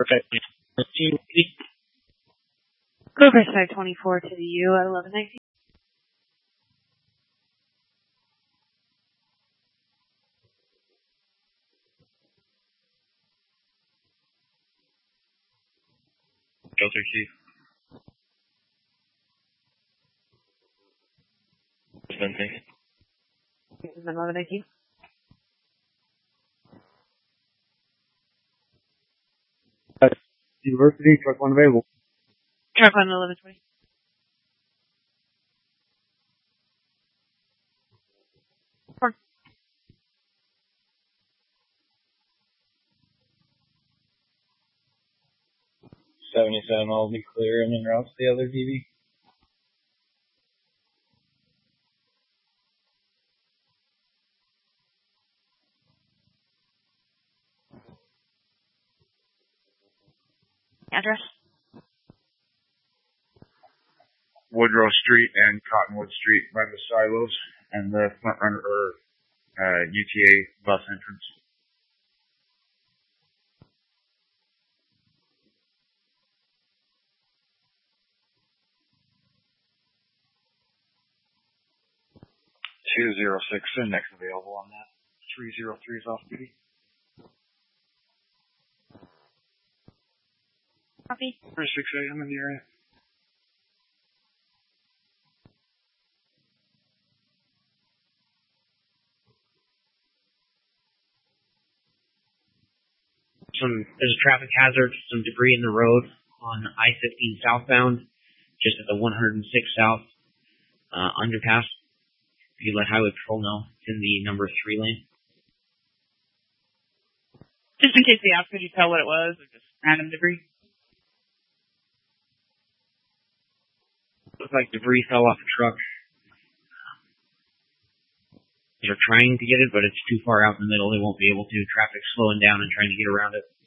Riverside 24 to the U at 11:19. Delta Chief. 11:19. University, truck one available. Truck on 11:20. Park. 77 will be clear and en route to the other DV. Address? Woodrow Street and Cottonwood Street by the silos and the front runner or UTA bus entrance. (206) next available on that. 303 is off duty. Copy. 6 a.m. in the area. There's a traffic hazard, some debris in the road on I-15 southbound, just at the 106 South underpass. If you let Highway Patrol know, it's in the number 3 lane. Just in case they ask, could you tell what it was, or just random debris? Looks like debris fell off a truck. They're trying to get it, but it's too far out in the middle. They won't be able to. Traffic's slowing down and trying to get around it.